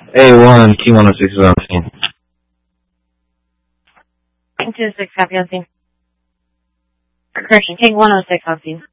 A1, T106 is on scene. 126, copy on scene. Correction, King 106 on scene.